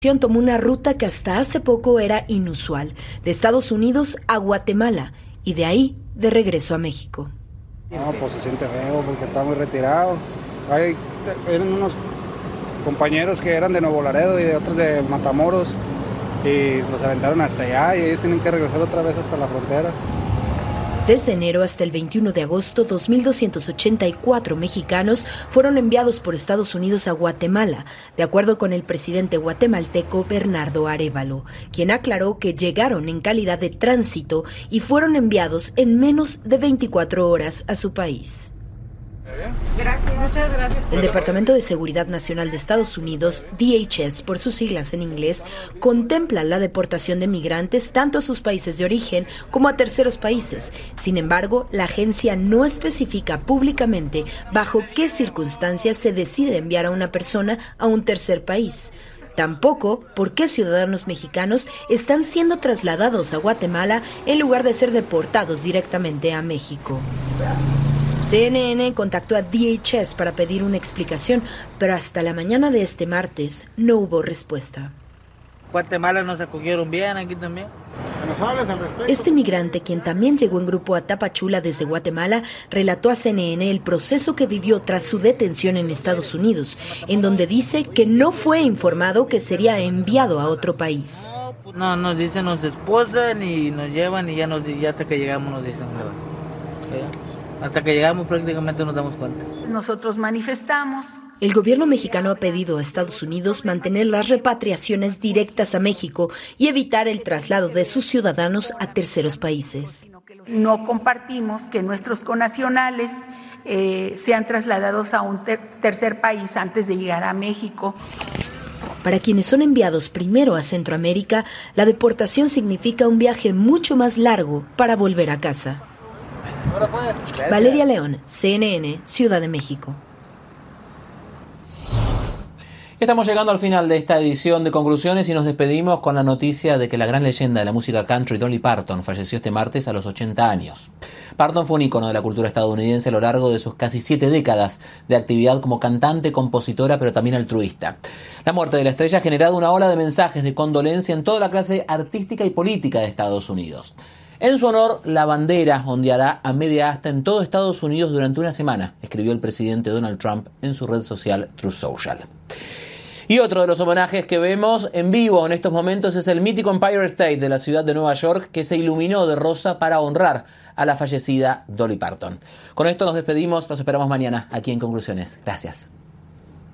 Tomó una ruta que hasta hace poco era inusual, de Estados Unidos a Guatemala y de ahí de regreso a México. No, pues se siente feo porque está muy retirado. Eran unos compañeros que eran de Nuevo Laredo y otros de Matamoros y los aventaron hasta allá y ellos tienen que regresar otra vez hasta la frontera. Desde enero hasta el 21 de agosto, 2.284 mexicanos fueron enviados por Estados Unidos a Guatemala, de acuerdo con el presidente guatemalteco Bernardo Arévalo, quien aclaró que llegaron en calidad de tránsito y fueron enviados en menos de 24 horas a su país. Gracias, muchas gracias. El Departamento de Seguridad Nacional de Estados Unidos, DHS por sus siglas en inglés, contempla la deportación de migrantes tanto a sus países de origen como a terceros países. Sin embargo, la agencia no especifica públicamente bajo qué circunstancias se decide enviar a una persona a un tercer país. Tampoco por qué ciudadanos mexicanos están siendo trasladados a Guatemala en lugar de ser deportados directamente a México. CNN contactó a DHS para pedir una explicación, pero hasta la mañana de este martes no hubo respuesta. Guatemala nos acogieron bien, aquí también. Este migrante, quien también llegó en grupo a Tapachula desde Guatemala, relató a CNN el proceso que vivió tras su detención en Estados Unidos, en donde dice que no fue informado que sería enviado a otro país. No, nos dicen, nos esposan y nos llevan y ya hasta que llegamos nos dicen. Hasta que llegamos prácticamente nos damos cuenta. Nosotros manifestamos. El gobierno mexicano ha pedido a Estados Unidos mantener las repatriaciones directas a México y evitar el traslado de sus ciudadanos a terceros países. No compartimos que nuestros connacionales sean trasladados a un tercer país antes de llegar a México. Para quienes son enviados primero a Centroamérica, la deportación significa un viaje mucho más largo para volver a casa. Valeria León, CNN, Ciudad de México. Estamos llegando al final de esta edición de Conclusiones y nos despedimos con la noticia de que la gran leyenda de la música country Dolly Parton falleció este martes a los 80 años. Parton fue un ícono de la cultura estadounidense a lo largo de sus casi 7 décadas de actividad como cantante, compositora, pero también altruista. La muerte de la estrella ha generado una ola de mensajes de condolencia en toda la clase artística y política de Estados Unidos. En su honor, la bandera ondeará a media asta en todo Estados Unidos durante una semana, escribió el presidente Donald Trump en su red social Truth Social. Y otro de los homenajes que vemos en vivo en estos momentos es el mítico Empire State de la ciudad de Nueva York, que se iluminó de rosa para honrar a la fallecida Dolly Parton. Con esto nos despedimos, los esperamos mañana aquí en Conclusiones. Gracias.